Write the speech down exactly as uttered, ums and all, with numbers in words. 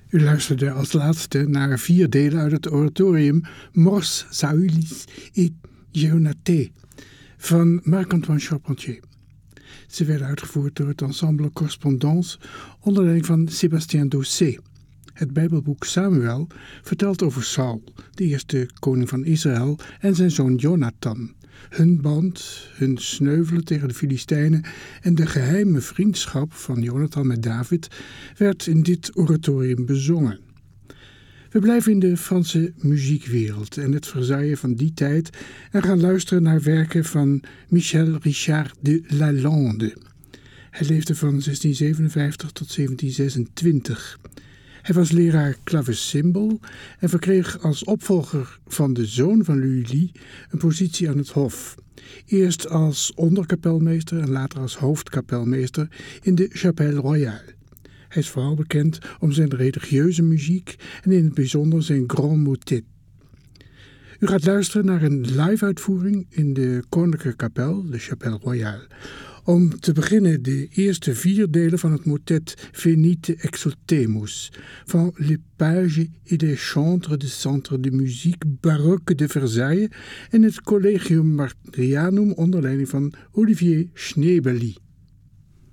U luisterde als laatste naar vier delen uit het oratorium Mors, Saülis et Jehonaté van Marc-Antoine Charpentier. Ze werden uitgevoerd door het ensemble Correspondance onder leiding van Sébastien Dossé. Het Bijbelboek Samuel vertelt over Saul, de eerste koning van Israël, en zijn zoon Jonathan. Hun band, hun sneuvelen tegen de Filistijnen en de geheime vriendschap van Jonathan met David werd in dit oratorium bezongen. We blijven in de Franse muziekwereld en het Versailles van die tijd en gaan luisteren naar werken van Michel Richard de Lalande. Hij leefde van zestien zevenenvijftig tot zeventien zesentwintig. Hij was leraar klavecimbal en verkreeg als opvolger van de zoon van Lully een positie aan het hof. Eerst als onderkapelmeester en later als hoofdkapelmeester in de Chapelle Royale. Hij is vooral bekend om zijn religieuze muziek en in het bijzonder zijn grand motet. U gaat luisteren naar een live-uitvoering in de Koninklijke Kapel, de Chapelle Royale. Om te beginnen de eerste vier delen van het motet Venite Exultemus van Les Pages et les Chantres du Centre de Musique Baroque de Versailles en het Collegium Marianum onder leiding van Olivier Schnebely.